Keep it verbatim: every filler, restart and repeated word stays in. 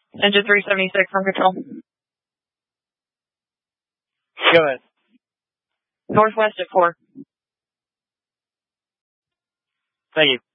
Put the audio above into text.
Engine three seventy-six on control. Go ahead. Northwest at four. Thank you.